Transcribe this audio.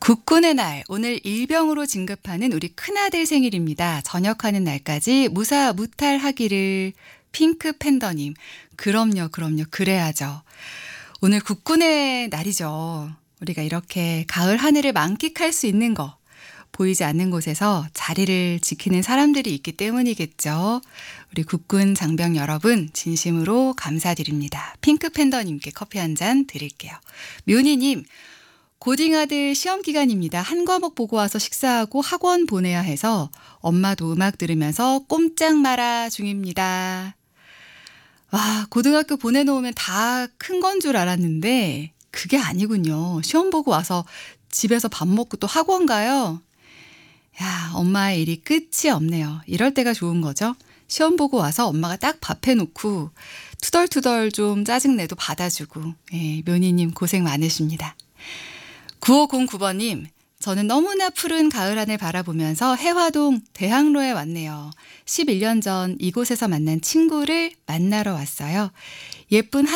국군의 날, 오늘 일병으로 진급하는 우리 큰아들 생일입니다. 전역하는 날까지 무사무탈하기를. 핑크 팬더님. 그럼요, 그럼요. 그래야죠. 오늘 국군의 날이죠. 우리가 이렇게 가을 하늘을 만끽할 수 있는 거. 보이지 않는 곳에서 자리를 지키는 사람들이 있기 때문이겠죠. 우리 국군 장병 여러분 진심으로 감사드립니다. 핑크 팬더님께 커피 한 잔 드릴게요. 묘니님. 고딩아들 시험 기간입니다. 한 과목 보고 와서 식사하고 학원 보내야 해서 엄마도 음악 들으면서 꼼짝 마라 중입니다. 와, 고등학교 보내놓으면 다 큰 건 줄 알았는데 그게 아니군요. 시험 보고 와서 집에서 밥 먹고 또 학원 가요. 야, 엄마의 일이 끝이 없네요. 이럴 때가 좋은 거죠. 시험 보고 와서 엄마가 딱 밥 해놓고 투덜투덜 좀 짜증내도 받아주고. 예, 묘니님 고생 많으십니다. 9509번님, 저는 너무나 푸른 가을 하늘 바라보면서 해화동 대학로에 왔네요. 11년 전 이곳에서 만난 친구를 만나러 왔어요. 예쁜